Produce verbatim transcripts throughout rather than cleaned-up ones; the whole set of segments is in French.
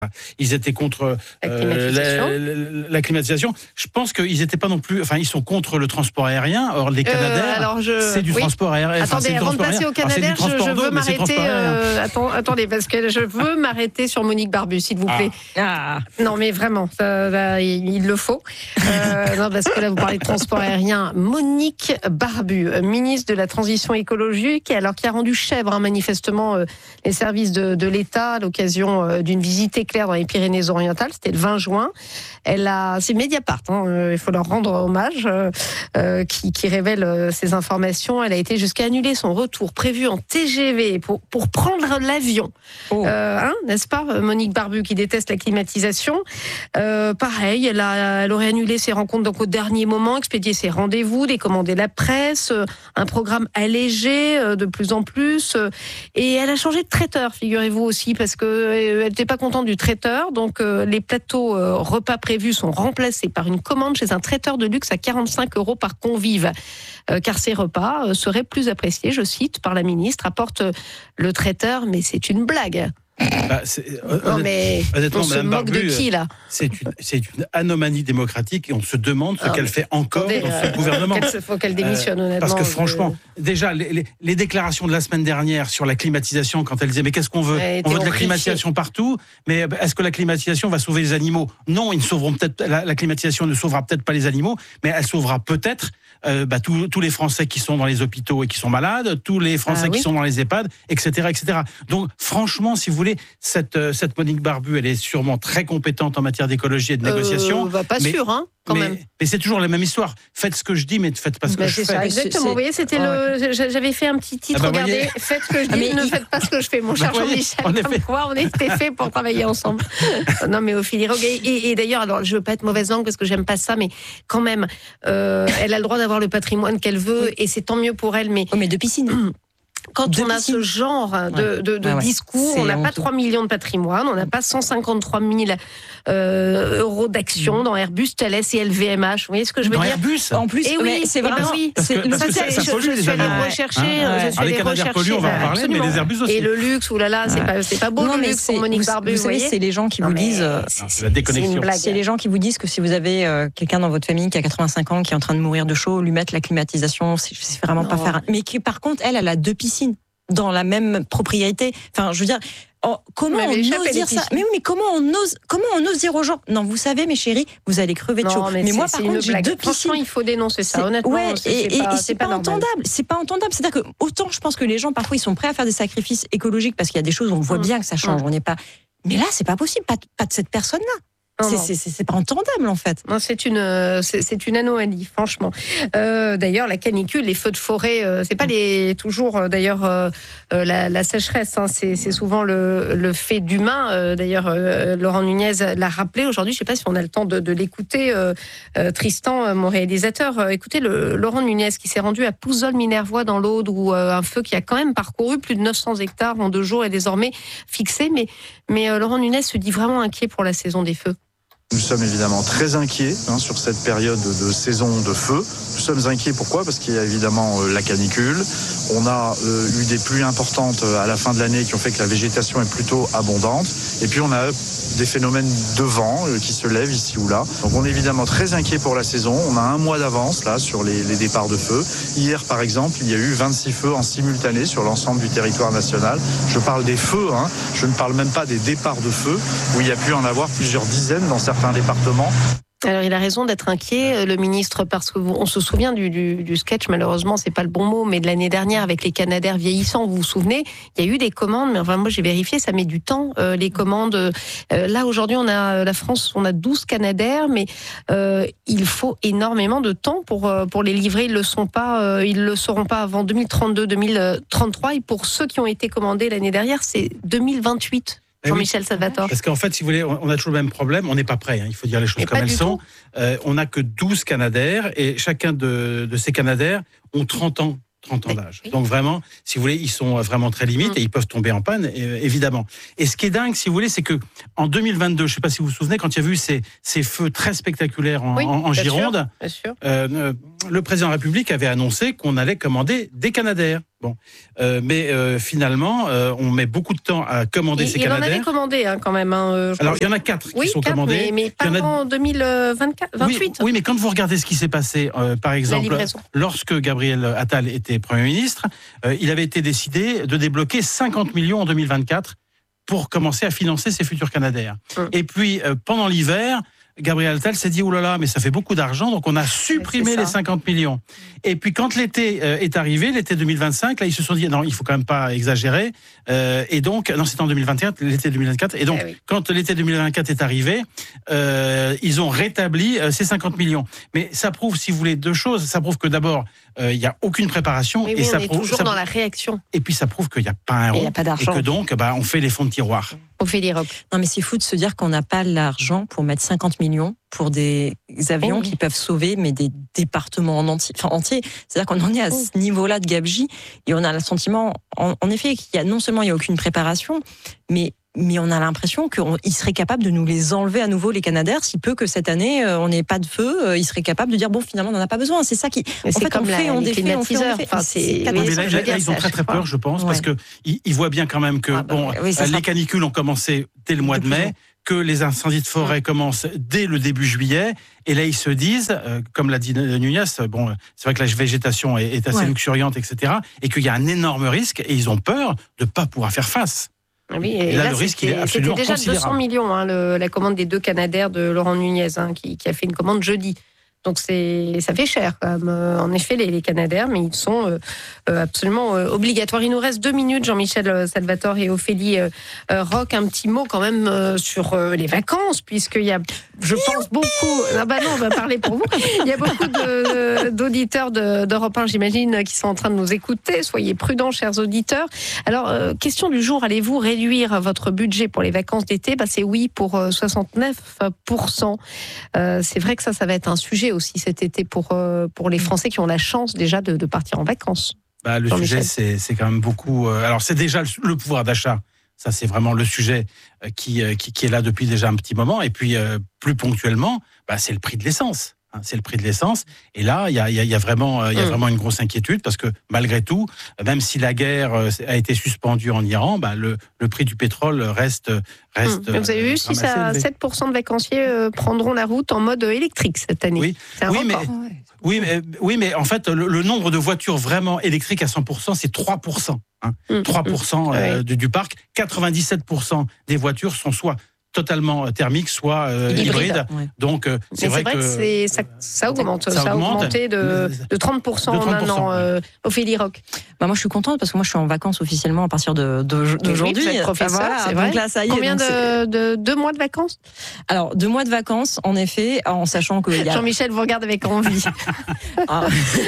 Ils étaient contre la euh, climatisation. la, la, la climatisation. Je pense qu'ils n'étaient pas non plus. Enfin, ils sont contre le transport aérien. Or, les Canadair, euh, je... c'est du oui. transport aérien. Attendez, enfin, avant de passer au Canadair, je, je veux m'arrêter. Euh, attends, attendez, parce que je veux m'arrêter sur Monique Barbu, s'il vous plaît. Ah. Non, mais vraiment, ça, là, il, il le faut. Euh, non, parce que là, vous parlez de transport aérien. Monique Barbu, ministre de la Transition écologique, alors qui a rendu chèvre, hein, manifestement, euh, les services de, de l'État à l'occasion euh, d'une visite éclair dans les Pyrénées-Orientales. C'était le vingt juin. Elle a, c'est Mediapart, hein, euh, il faut leur rendre hommage, euh, euh, qui, qui révèle euh, ces informations. Elle a été jusqu'à annuler son retour prévu en T G V pour, pour prendre l'avion. Oh. Euh, hein, n'est-ce pas, Monique Barbu, qui déteste la climatisation. Euh, pareil, elle, a, elle aurait annulé ses rencontres donc au dernier moment, expédié ses rendez-vous, décommandé la presse, euh, un programme allégé euh, de plus en plus. Euh, et elle a changé de traiteur, figurez-vous aussi, parce que euh, elle n'était pas contente du traiteur. Donc euh, les plateaux euh, repas prévus sont remplacés par une commande chez un traiteur de luxe à quarante-cinq euros par convive. Euh, car ces repas euh, seraient plus appréciés, je cite, par la ministre, apporte euh, le traiteur, mais c'est une blague. Bah, c'est, non mais on se moque Barbu, de qui là ? C'est une, c'est une anomalie démocratique et on se demande ce ah, qu'elle fait encore attendez, dans ce euh, gouvernement. Il faut qu'elle démissionne euh, honnêtement. Parce que franchement, je... déjà les, les, les déclarations de la semaine dernière sur la climatisation, quand elle disait mais qu'est-ce qu'on veut ? On veut de la climatisation partout, mais est-ce que la climatisation va sauver les animaux ? Non, ils ne sauveront peut-être la, la climatisation ne sauvera peut-être pas les animaux, mais elle sauvera peut-être euh, bah, tous, tous les Français qui sont dans les hôpitaux et qui sont malades, tous les Français ah, oui. qui sont dans les EHPAD, et cetera, et cetera. Donc franchement, si vous voulez, cette cette Monique Barbu, elle est sûrement très compétente en matière d'écologie et de négociation. Euh, bah pas mais, sûr, hein, quand mais, même. Mais c'est toujours la même histoire. Faites ce que je dis, mais faites pas ce que bah, je c'est fais. Ça, exactement. Vous voyez, c'était ah, le. J'avais fait un petit titre. Ah bah, regardez, voyez. Faites ce que je dis, ah, ne il... faites pas ce que je fais. Mon cher bah, Jean-Michel, comme fait... quoi, on était fait pour travailler ensemble. Non, mais au fil et, et, et d'ailleurs, alors, je veux pas être mauvaise langue parce que j'aime pas ça, mais quand même, euh, elle a le droit d'avoir le patrimoine qu'elle veut, oui. et c'est tant mieux pour elle. Mais oh, mais de piscine. Quand de on a piscine. ce genre de, de, de ah ouais. discours, c'est on n'a pas trois millions de patrimoine, on n'a pas cent cinquante-trois mille euh, euros d'actions mmh. dans Airbus, Thales et L V M H. Vous voyez ce que je veux dans dire ? Airbus En plus, et oui, c'est vraiment. Oui. Parce que, c'est, parce que ça, ça, ça pollue, je suis allée rechercher. Hein, je suis allée les rechercher. Polluent, on va en parler, mais les Airbus aussi. Et le luxe, oulala, c'est pas, c'est pas beau non, le mais luxe pour Monique Barbu. Vous savez, c'est les gens qui vous disent. C'est la déconnexion. C'est les gens qui vous disent que si vous avez quelqu'un dans votre famille qui a quatre-vingt-cinq ans, qui est en train de mourir de chaud, lui mettre la climatisation, c'est vraiment pas faire. Mais qui, par contre, elle, elle a deux piscines dans la même propriété. Enfin, je veux dire, oh, comment on ose dire ça ? Mais oui, mais comment on ose, comment on ose dire aux gens ? Non, vous savez, mes chéris, vous allez crever de chaud. Mais, mais moi, par contre, j'ai deux piscines. Franchement, il faut dénoncer ça. Honnêtement, ouais, c'est, et, c'est pas, et c'est c'est pas, pas entendable. C'est pas entendable. C'est-à-dire que autant, je pense que les gens parfois ils sont prêts à faire des sacrifices écologiques parce qu'il y a des choses où on voit mmh. bien que ça change. Mmh. On n'est pas. Mais là, c'est pas possible. Pas, pas de cette personne-là. C'est, c'est, c'est, c'est pas entendable en fait. Non, c'est une, c'est, c'est une anomalie, franchement. Euh, d'ailleurs, la canicule, les feux de forêt, euh, c'est pas les toujours euh, d'ailleurs euh, euh, la, la sécheresse, hein, c'est, c'est souvent le, le fait d'humain. Euh, d'ailleurs, euh, Laurent Nunez l'a rappelé aujourd'hui. Je sais pas si on a le temps de, de l'écouter. Euh, euh, Tristan, mon réalisateur, euh, écoutez le Laurent Nunez qui s'est rendu à Pouzol-Minervois dans l'Aude où euh, un feu qui a quand même parcouru plus de neuf cents hectares en deux jours est désormais fixé. Mais mais euh, Laurent Nunez se dit vraiment inquiet pour la saison des feux. Nous sommes évidemment très inquiets hein, sur cette période de saison de feu. Nous sommes inquiets pourquoi ? Parce qu'il y a évidemment euh, la canicule. On a euh, eu des pluies importantes euh, à la fin de l'année qui ont fait que la végétation est plutôt abondante. Et puis on a des phénomènes de vent euh, qui se lèvent ici ou là. Donc on est évidemment très inquiets pour la saison. On a un mois d'avance là sur les, les départs de feu. Hier par exemple, il y a eu vingt-six feux en simultané sur l'ensemble du territoire national. Je parle des feux, hein. Je ne parle même pas des départs de feu où il y a pu en avoir plusieurs dizaines dans certains un département. Alors il a raison d'être inquiet, le ministre, parce que on se souvient du, du, du sketch, malheureusement c'est pas le bon mot, mais de l'année dernière avec les Canadair vieillissants, vous vous souvenez, il y a eu des commandes, mais enfin moi j'ai vérifié, ça met du temps, euh, les commandes. Euh, là aujourd'hui on a la France, on a douze Canadair, mais euh, il faut énormément de temps pour euh, pour les livrer. Ils le sont pas, euh, ils le seront pas avant deux mille trente-deux, deux mille trente-trois, et pour ceux qui ont été commandés l'année dernière, c'est deux mille vingt-huit. Jean-Michel Salvatore. Parce qu'en fait, si vous voulez, on a toujours le même problème. On n'est pas prêt. Hein, il faut dire les choses et comme elles sont. Euh, on n'a que douze Canadair et chacun de, de ces Canadair ont trente ans. trente ans d'âge. Oui. Donc vraiment, si vous voulez, ils sont vraiment très limites mmh. et ils peuvent tomber en panne, évidemment. Et ce qui est dingue, si vous voulez, c'est que en deux mille vingt-deux, je ne sais pas si vous vous souvenez, quand il y a eu ces, ces feux très spectaculaires en, oui, en, en Gironde, sûr, bien sûr. Euh, le président de la République avait annoncé qu'on allait commander des Canadair. Bon, euh, mais euh, finalement, euh, on met beaucoup de temps à commander il, ces il Canadair. Il en avait commandé hein, quand même. Hein, Alors, il y en a quatre oui, qui sont quatre, commandés. Mais, mais pas a... avant deux mille vingt-quatre, vingt-huit. Oui, oui, mais quand vous regardez ce qui s'est passé, euh, par exemple, lorsque Gabriel Attal était Premier ministre, euh, il avait été décidé de débloquer cinquante millions en deux mille vingt-quatre pour commencer à financer ces futurs Canadair. Hum. Et puis, euh, pendant l'hiver, Gabriel Attal s'est dit, oh là là, mais ça fait beaucoup d'argent, donc on a supprimé les cinquante millions. Et puis quand l'été euh, est arrivé, l'été deux mille vingt-cinq, là ils se sont dit, non, il faut quand même pas exagérer. Euh, et donc, non, c'était en deux mille vingt et un, l'été deux mille vingt-quatre. Et donc, eh oui. quand l'été deux mille vingt-quatre est arrivé, euh, ils ont rétabli euh, ces cinquante millions. Mais ça prouve, si vous voulez, deux choses. Ça prouve que d'abord, il euh, n'y a aucune préparation. Oui, et oui, ça on est prouve, toujours ça, dans la réaction. Et puis ça prouve qu'il n'y a pas un rond. Et, pas d'argent. Et que donc, bah, on fait les fonds de tiroir. On fait les robes. Non, mais c'est fou de se dire qu'on n'a pas l'argent pour mettre cinquante millions pour des avions oh oui. qui peuvent sauver, mais des départements en entier. Enfin, entier. C'est-à-dire qu'on en est à oh. ce niveau-là de gabegie, et on a le sentiment, en, en effet, qu'il y a non seulement il y a aucune préparation, mais mais on a l'impression qu'il serait capable de nous les enlever à nouveau, les Canadair, si peu que cette année, euh, on n'ait pas de feu, euh, il serait capable de dire, bon, finalement, on n'en a pas besoin. C'est ça qui... Mais en fait, on fait, on défait, on fait, on défait. Enfin, c'est... Oui, mais là, là, là ils ont très très peur, je pense, ouais. parce qu'ils ils voient bien quand même que ah bah, bon, oui, les sera... canicules ont commencé dès le mois de, de mai, que les incendies de forêt ouais. commencent dès le début juillet, et là, ils se disent, euh, comme l'a dit Nunez, bon, c'est vrai que la végétation est, est assez ouais. luxuriante, et cetera, et qu'il y a un énorme risque, et ils ont peur de ne pas pouvoir faire face. Oui, et, et là, là le risque est absolument c'était déjà deux cents millions, hein, le, la commande des deux Canadair de Laurent Nunez, hein, qui, qui a fait une commande jeudi. Donc c'est, ça fait cher quand même. En effet, les, les Canadair, mais ils sont euh, absolument euh, obligatoires. Il nous reste deux minutes, Jean-Michel Salvatore et Ophélie euh, Roch. Un petit mot quand même euh, sur euh, les vacances, puisqu'il y a, je pense, beaucoup... Ah bah non, on va parler pour vous. Il y a beaucoup de, d'auditeurs de, d'Europe un, j'imagine, qui sont en train de nous écouter. Soyez prudents, chers auditeurs. Alors, euh, question du jour, allez-vous réduire votre budget pour les vacances d'été ? Bah, c'est oui pour euh, soixante-neuf pour cent. Euh, c'est vrai que ça, ça va être un sujet aussi cet été pour, euh, pour les Français qui ont la chance déjà de, de partir en vacances. Bah, le sujet, c'est, c'est quand même beaucoup... Euh, alors, c'est déjà le, le pouvoir d'achat. Ça, c'est vraiment le sujet euh, qui, euh, qui, qui est là depuis déjà un petit moment. Et puis, euh, plus ponctuellement, bah, c'est le prix de l'essence. Hein, c'est le prix de l'essence. Et là, il y a, y a, y a, vraiment, euh, y a mmh. vraiment une grosse inquiétude parce que, malgré tout, même si la guerre euh, a été suspendue en Iran, bah, le, le prix du pétrole reste... reste mmh. Vous avez vu, si ça, sept pour cent de vacanciers euh, prendront la route en mode électrique cette année. Oui, c'est un oui, record. mais, oui, mais, oui, mais en fait, le, le nombre de voitures vraiment électriques à cent pour cent, c'est trois pour cent. Hein, mmh. trois pour cent euh, oui. du, du parc. quatre-vingt-dix-sept pour cent des voitures sont soit totalement thermique, soit euh, hybride. hybride. Ouais. Donc, euh, c'est, vrai, vrai que, que c'est, ça, ça augmente. Ça, ça a augmenté de, de trente pour cent en un an. Euh, Ophélie Roch. Bah moi, je suis contente parce que moi, je suis en vacances officiellement à partir de, de, d'aujourd'hui. Oui, professeur, voilà, c'est vrai. Là, ça y est, combien donc de, de deux mois de vacances ? Alors, deux mois de vacances, en effet, en sachant que... Y a... Jean-Michel vous regarde avec envie. ah.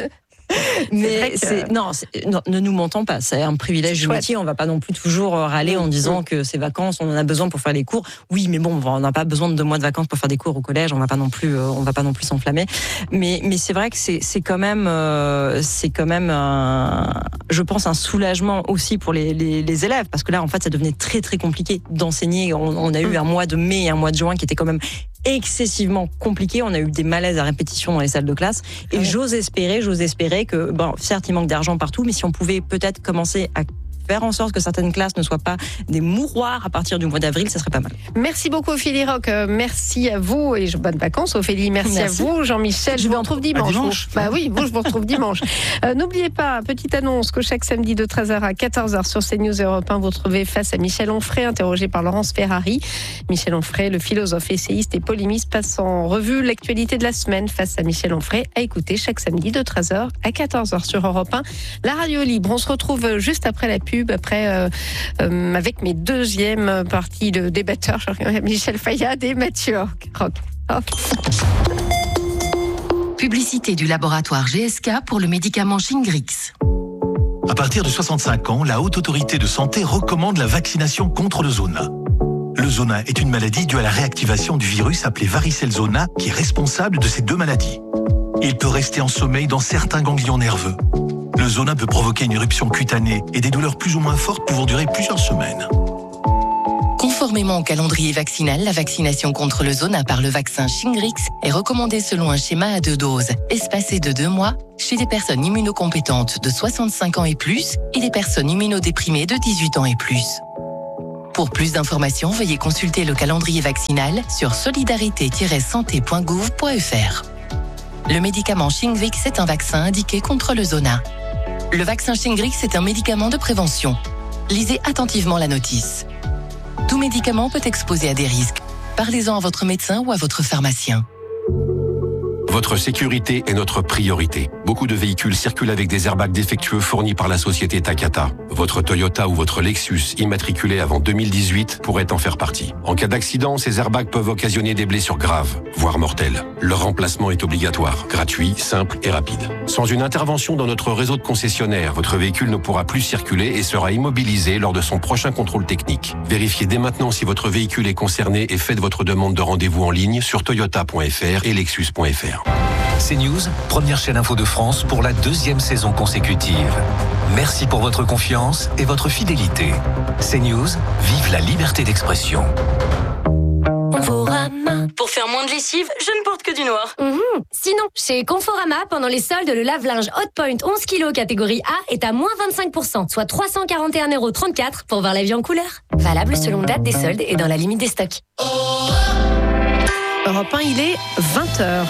Mais c'est, c'est, non, c'est, non, ne nous mentons pas, c'est un privilège du métier. On va pas non plus toujours râler en disant que ces vacances, on en a besoin pour faire les cours. Oui, mais bon, on n'a pas besoin de deux mois de vacances pour faire des cours au collège. On va pas non plus, on va pas non plus s'enflammer. Mais, mais c'est vrai que c'est, c'est quand même, euh, c'est quand même, un, je pense, un soulagement aussi pour les, les, les élèves, parce que là, en fait, ça devenait très très compliqué d'enseigner. On, on a eu un mois de mai et un mois de juin qui était quand même excessivement compliqué. On a eu des malaises à répétition dans les salles de classe. Et ouais. j'ose espérer, j'ose espérer que, bon, certes, il manque d'argent partout, mais si on pouvait peut-être commencer à faire en sorte que certaines classes ne soient pas des mouroirs à partir du mois d'avril, ça serait pas mal. Merci beaucoup Ophélie Roch, merci à vous et bonnes vacances Ophélie, merci, merci. à vous Jean-Michel, je vous retrouve dimanche. dimanche. Vous. Bah oui, vous je vous retrouve dimanche. Euh, n'oubliez pas, petite annonce que chaque samedi de treize heures à quatorze heures sur CNews Europe un, vous retrouvez face à Michel Onfray, interrogé par Laurence Ferrari. Michel Onfray, le philosophe, essayiste et polémiste, passe en revue l'actualité de la semaine face à Michel Onfray, à écouter chaque samedi de treize heures à quatorze heures sur Europe un. La radio libre, on se retrouve juste après la pub. Après, euh, euh, avec mes deuxièmes parties de débatteurs, Michel Fayad et Mathieu Roch. Oh. Publicité du laboratoire G S K pour le médicament Shingrix. À partir de soixante-cinq ans, la Haute Autorité de Santé recommande la vaccination contre le zona. Le zona est une maladie due à la réactivation du virus appelé varicelle zona qui est responsable de ces deux maladies. Il peut rester en sommeil dans certains ganglions nerveux. Le zona peut provoquer une éruption cutanée et des douleurs plus ou moins fortes pouvant durer plusieurs semaines. Conformément au calendrier vaccinal, la vaccination contre le zona par le vaccin Shingrix est recommandée selon un schéma à deux doses, espacé de deux mois, chez les personnes immunocompétentes de soixante-cinq ans et plus et les personnes immunodéprimées de dix-huit ans et plus. Pour plus d'informations, veuillez consulter le calendrier vaccinal sur solidarité tiret santé point gouv point f r. Le médicament Shingrix est un vaccin indiqué contre le zona. Le vaccin Shingrix est un médicament de prévention. Lisez attentivement la notice. Tout médicament peut exposer à des risques. Parlez-en à votre médecin ou à votre pharmacien. Votre sécurité est notre priorité. Beaucoup de véhicules circulent avec des airbags défectueux fournis par la société Takata. Votre Toyota ou votre Lexus immatriculé avant deux mille dix-huit pourrait en faire partie. En cas d'accident, ces airbags peuvent occasionner des blessures graves, voire mortelles. Leur remplacement est obligatoire, gratuit, simple et rapide. Sans une intervention dans notre réseau de concessionnaires, votre véhicule ne pourra plus circuler et sera immobilisé lors de son prochain contrôle technique. Vérifiez dès maintenant si votre véhicule est concerné et faites votre demande de rendez-vous en ligne sur toyota point f r et lexus point f r. CNews, première chaîne info de France pour la deuxième saison consécutive. Merci pour votre confiance et votre fidélité. CNews, vive la liberté d'expression. Conforama. Pour faire moins de lessive, je ne porte que du noir. Mmh. Sinon, chez Conforama, pendant les soldes, le lave-linge Hotpoint onze kilos catégorie A est à moins vingt-cinq pour cent, soit trois cent quarante et un euros trente-quatre pour voir la vie en couleur. Valable selon date des soldes et dans la limite des stocks. Europe un, il est vingt heures.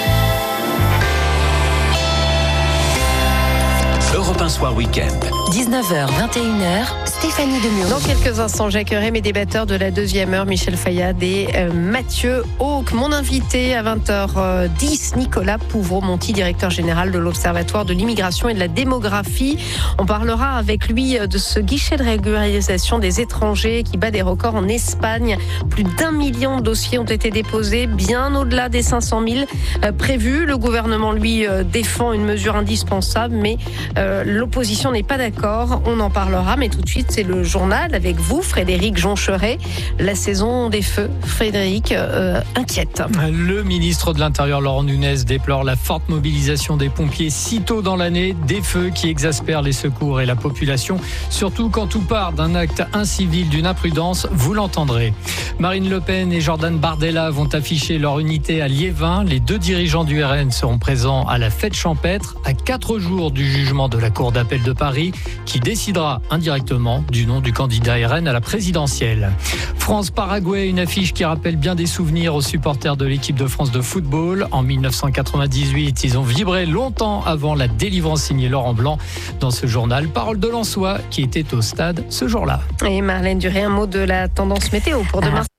Europe un Soir Week-end. dix-neuf heures, vingt et une heures, Stéphanie Demurgy. Dans quelques instants, j'accueillerai mes débatteurs de la deuxième heure, Michel Fayad et euh, Mathieu Hauck. Mon invité à vingt heures dix, Nicolas Pouvreau-Monti, directeur général de l'Observatoire de l'immigration et de la démographie. On parlera avec lui de ce guichet de régularisation des étrangers qui bat des records en Espagne. Plus d'un million de dossiers ont été déposés, bien au-delà des cinq cent mille euh, prévus. Le gouvernement, lui, euh, défend une mesure indispensable, mais euh, l'opposition n'est pas d'accord. On en parlera, mais tout de suite, c'est le journal avec vous, Frédéric Joncheret. La saison des feux, Frédéric, euh, inquiète. Le ministre de l'Intérieur, Laurent Nunez, déplore la forte mobilisation des pompiers si tôt dans l'année. Des feux qui exaspèrent les secours et la population, surtout quand tout part d'un acte incivil, d'une imprudence, vous l'entendrez. Marine Le Pen et Jordan Bardella vont afficher leur unité à Liévin. Les deux dirigeants du R N seront présents à la fête champêtre, à quatre jours du jugement de la Cour d'appel de Paris, qui décidera indirectement du nom du candidat R N à la présidentielle. France-Paraguay, une affiche qui rappelle bien des souvenirs aux supporters de l'équipe de France de football. En dix-neuf cent quatre-vingt-dix-huit, ils ont vibré longtemps avant la délivrance signée Laurent Blanc. Dans ce journal, parole de Lensois qui était au stade ce jour-là. Et Marlène Duré, un mot de la tendance météo pour demain.